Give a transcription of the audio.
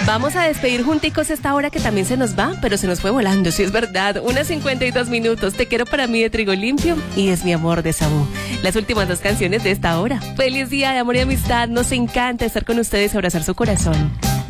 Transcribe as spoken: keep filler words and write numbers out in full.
Vamos a despedir junticos esta hora que también se nos va, pero se nos fue volando, si es verdad. Unas cincuenta y dos minutos. Te quiero para mí de Trigo Limpio y Es mi amor de Sabú. Las últimas dos canciones de esta hora. Feliz día de amor y amistad. Nos encanta estar con ustedes, abrazar su corazón.